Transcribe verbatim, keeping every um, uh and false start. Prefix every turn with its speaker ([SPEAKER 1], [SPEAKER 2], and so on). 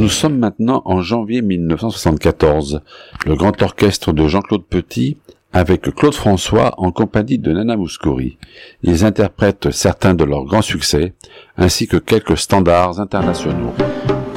[SPEAKER 1] Nous sommes maintenant en janvier mille neuf cent soixante-quatorze. Le grand orchestre de Jean-Claude Petit avec Claude François en compagnie de Nana Mouskouri. Ils interprètent certains de leurs grands succès ainsi que quelques standards internationaux.